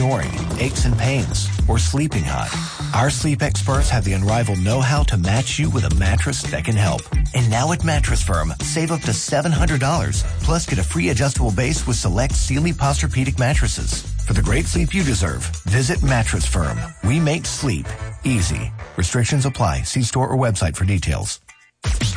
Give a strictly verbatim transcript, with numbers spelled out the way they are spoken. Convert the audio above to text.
snoring, aches and pains, or sleeping hot. Our sleep experts have the unrivaled know-how to match you with a mattress that can help. And now at Mattress Firm, save up to seven hundred dollars, plus get a free adjustable base with select Sealy Posturepedic mattresses. For the great sleep you deserve, visit Mattress Firm. We make sleep easy. Restrictions apply. See store or website for details.